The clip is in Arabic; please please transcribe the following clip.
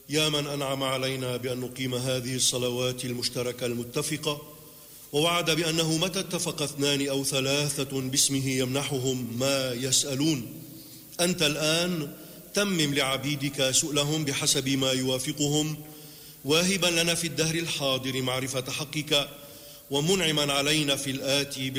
يا من أنعم علينا بأن نقيم هذه الصلوات المشتركة المتفقة، ووعد بأنه متى اتفق 2 أو 3 باسمه يمنحهم ما يسألون، أنت الآن تمم لعبيدك سؤلهم بحسب ما يوافقهم، واهبا لنا في الدهر الحاضر معرفة حقك، ومنعما علينا في الآتي